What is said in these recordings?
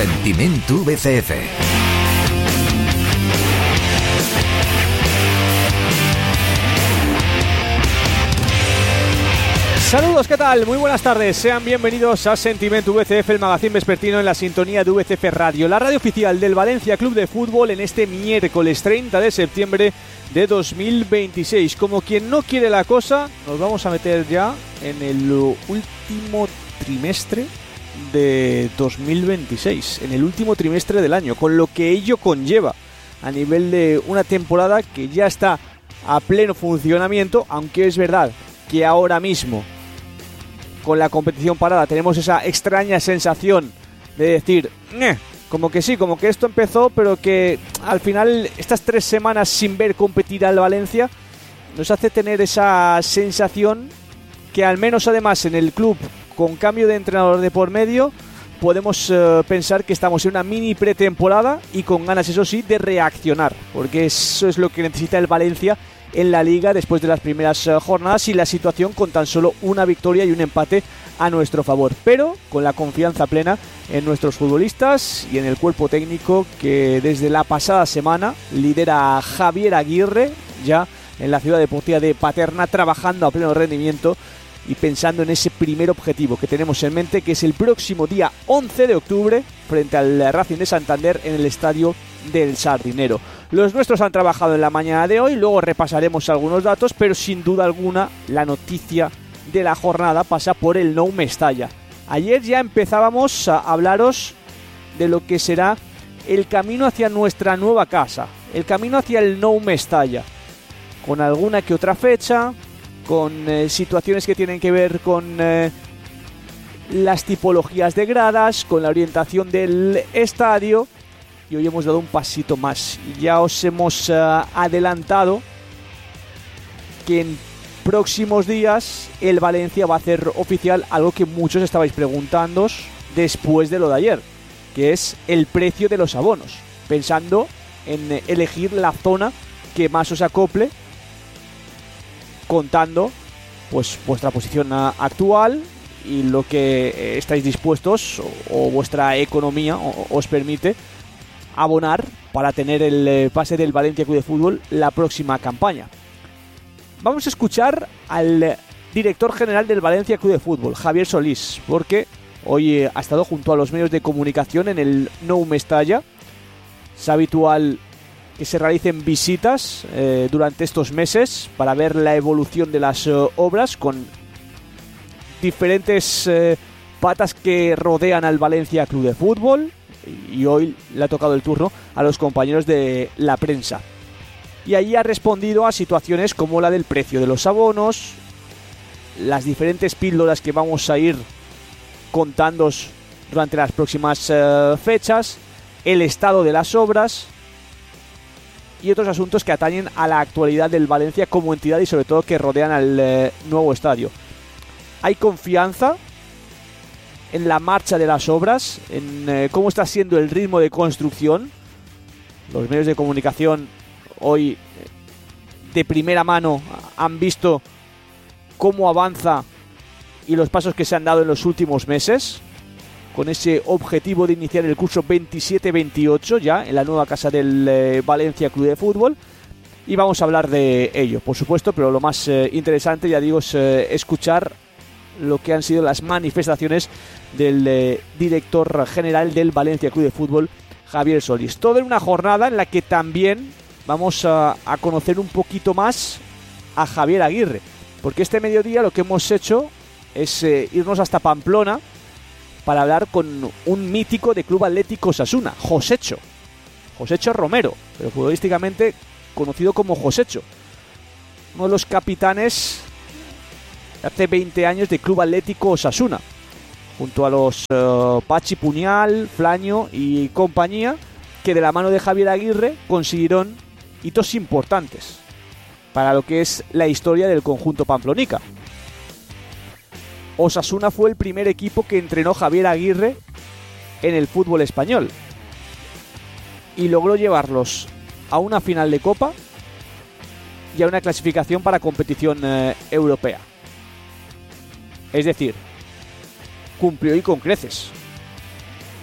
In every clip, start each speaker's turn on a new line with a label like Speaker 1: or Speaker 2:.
Speaker 1: Sentiment VCF.
Speaker 2: Saludos, ¿qué tal? Muy buenas tardes, sean bienvenidos a Sentiment VCF, el magazín vespertino en la sintonía de VCF Radio, la radio oficial del Valencia Club de Fútbol en este miércoles 30 de septiembre de 2026. Como quien no quiere la cosa, nos vamos a meter ya en el último trimestre de 2026, en el último trimestre del año, con lo que ello conlleva a nivel de una temporada que ya está a pleno funcionamiento, aunque es verdad que ahora mismo, con la competición parada, tenemos esa extraña sensación de decir, como que sí, como que esto empezó, pero que al final estas 3 semanas sin ver competir al Valencia nos hace tener esa sensación que al menos además en el club, con cambio de entrenador de por medio, podemos pensar que estamos en una mini pretemporada y con ganas, eso sí, de reaccionar, porque eso es lo que necesita el Valencia en la Liga después de las primeras jornadas y la situación con tan solo una victoria y un empate a nuestro favor, pero con la confianza plena en nuestros futbolistas y en el cuerpo técnico que desde la pasada semana lidera a Javier Aguirre, ya en la ciudad deportiva de Paterna, trabajando a pleno rendimiento y pensando en ese primer objetivo que tenemos en mente, que es el próximo día 11 de octubre frente al Racing de Santander en el estadio del Sardinero. Los nuestros han trabajado en la mañana de hoy, luego repasaremos algunos datos, pero sin duda alguna la noticia de la jornada pasa por el Nou Mestalla. Ayer ya empezábamos a hablaros de lo que será el camino hacia nuestra nueva casa, el camino hacia el Nou Mestalla, con alguna que otra fecha, con situaciones que tienen que ver con las tipologías de gradas, con la orientación del estadio. Y hoy hemos dado un pasito más. Ya os hemos adelantado que en próximos días el Valencia va a hacer oficial algo que muchos estabais preguntándoos después de lo de ayer, que es el precio de los abonos, pensando en elegir la zona que más os acople, contando pues vuestra posición actual y lo que estáis dispuestos o vuestra economía os permite abonar para tener el pase del Valencia Club de Fútbol la próxima campaña. Vamos a escuchar al director general del Valencia Club de Fútbol, Javier Solís, porque hoy ha estado junto a los medios de comunicación en el Nou Mestalla. Es habitual que se realicen visitas durante estos meses para ver la evolución de las obras con diferentes patas que rodean al Valencia Club de Fútbol. Y hoy le ha tocado el turno a los compañeros de la prensa. Y allí ha respondido a situaciones como la del precio de los abonos, las diferentes píldoras que vamos a ir contándoos durante las próximas fechas, el estado de las obras y otros asuntos que atañen a la actualidad del Valencia como entidad y sobre todo que rodean al nuevo estadio. Hay confianza en la marcha de las obras, en cómo está siendo el ritmo de construcción. Los medios de comunicación hoy de primera mano han visto cómo avanza y los pasos que se han dado en los últimos meses, con ese objetivo de iniciar el curso 27-28 ya en la nueva casa del Valencia Club de Fútbol. Y vamos a hablar de ello, por supuesto, pero lo más interesante, ya digo, es escuchar lo que han sido las manifestaciones del director general del Valencia Club de Fútbol, Javier Solís. Todo en una jornada en la que también vamos a conocer un poquito más a Javier Aguirre, porque este mediodía lo que hemos hecho es irnos hasta Pamplona para hablar con un mítico de Club Atlético Osasuna, Josecho Romero, pero futbolísticamente conocido como Josecho, uno de los capitanes hace 20 años de Club Atlético Osasuna, junto a los Pachi Puñal, Flaño y compañía, que de la mano de Javier Aguirre consiguieron hitos importantes para lo que es la historia del conjunto pamplonica. Osasuna fue el primer equipo que entrenó Javier Aguirre en el fútbol español y logró llevarlos a una final de Copa y a una clasificación para competición europea. Es decir, cumplió y con creces.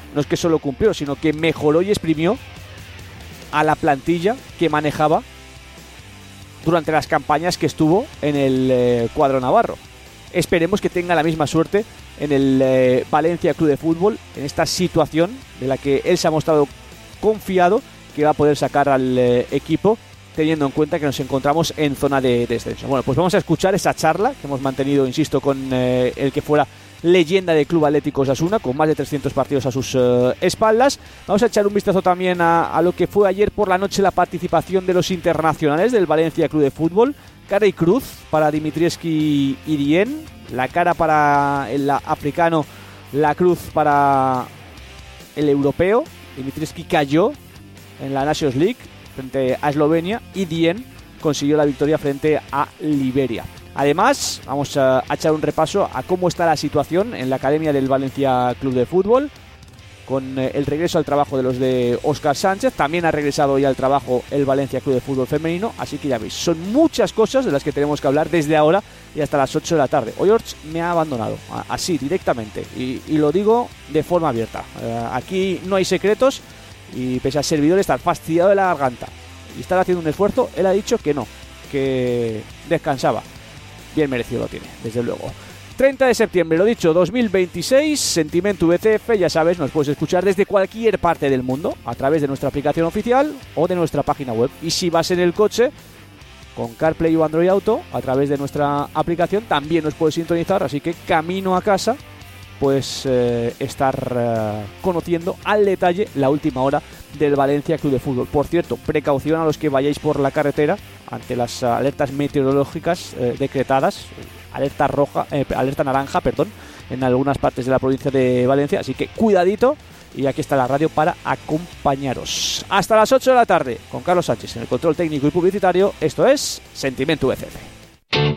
Speaker 2: no es que solo cumplió, sino que mejoró y exprimió a la plantilla que manejaba durante las campañas que estuvo en el cuadro navarro. Esperemos que tenga la misma suerte en el Valencia Club de Fútbol, en esta situación de la que él se ha mostrado confiado que va a poder sacar al equipo, teniendo en cuenta que nos encontramos en zona de descenso. Bueno, pues vamos a escuchar esa charla que hemos mantenido, insisto, con el que fuera leyenda del Club Atlético Osasuna, con más de 300 partidos a sus espaldas. Vamos a echar un vistazo también a lo que fue ayer por la noche la participación de los internacionales del Valencia Club de Fútbol. Cara y cruz para Dimitrievski y Dien, la cara para el africano, la cruz para el europeo. Dimitrievski cayó en la Nations League frente a Eslovenia y Dien consiguió la victoria frente a Liberia. Además, vamos a echar un repaso a cómo está la situación en la academia del Valencia Club de Fútbol, con el regreso al trabajo de los de Óscar Sánchez. También ha regresado ya al trabajo el Valencia Club de Fútbol femenino, así que ya veis, son muchas cosas de las que tenemos que hablar desde ahora y hasta las 8 de la tarde. Hoy Orch me ha abandonado, así, directamente, y lo digo de forma abierta. Aquí no hay secretos, y pese al servidor estar fastidiado de la garganta y estar haciendo un esfuerzo, él ha dicho que no, que descansaba. Bien merecido lo tiene, desde luego. 30 de septiembre, lo dicho, 2026, Sentiment VCF, ya sabes, nos puedes escuchar desde cualquier parte del mundo a través de nuestra aplicación oficial o de nuestra página web. Y si vas en el coche con CarPlay o Android Auto, a través de nuestra aplicación también nos puedes sintonizar, así que camino a casa puedes estar conociendo al detalle la última hora del Valencia Club de Fútbol. Por cierto, precaución a los que vayáis por la carretera ante las alertas meteorológicas decretadas, alerta naranja, en algunas partes de la provincia de Valencia, así que cuidadito, y aquí está la radio para acompañaros. Hasta las 8 de la tarde con Carlos Sánchez en el control técnico y publicitario. Esto es Sentiment VCF.